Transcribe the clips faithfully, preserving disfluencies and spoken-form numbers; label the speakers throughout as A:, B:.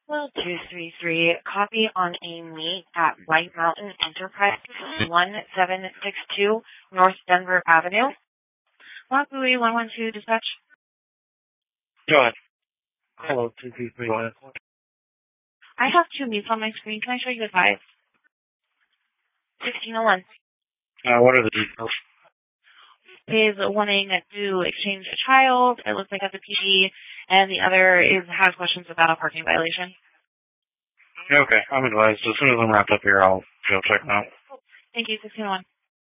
A: Well, two three three, copy on a meet at White Mountain Enterprise, one seven six two North Denver Avenue. Wapui one one two, dispatch.
B: Go ahead. Hello, two three three.
A: I have two meets on my screen. Can I show you the five? sixteen oh one.
B: Uh, what are the details?
A: Is wanting to exchange a child, it looks like at the P D, and the other is has questions about a parking violation.
B: Okay, I'm advised. As soon as I'm wrapped up here, I'll go check them out.
A: Thank you, sixteen oh one.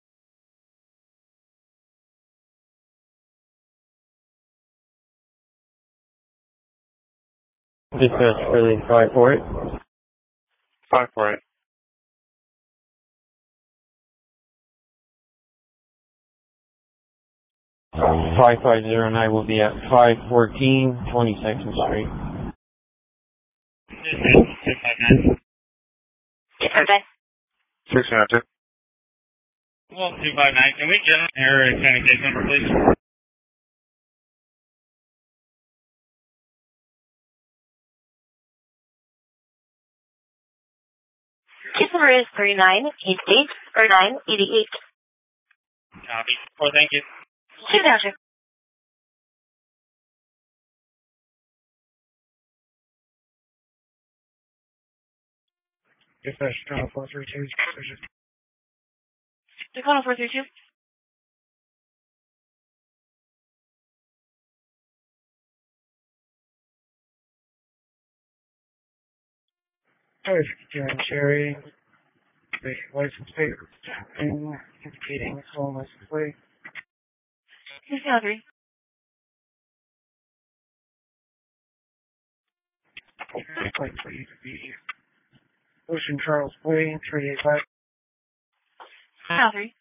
C: Dispatch, really five for it.
B: Five for it.
C: Five five zero nine will be at five fourteen twenty second Street.
B: Six five nine.
A: Okay.
B: Six nine two.
D: Well, two five nine. Can we get her kind of case number, please?
A: Case number is three nine eight eight or nine eighty eight.
D: Copy. Well, thank you.
A: Two Dasher.
B: Dispatch, channel four three two.
A: Dakota four three two.
B: Sorry, John Cherry. The license plate indicating home license plate.
A: sixteen oh three.
B: Plate for you to be Ocean Charles Way, three eight five.
A: sixteen oh three.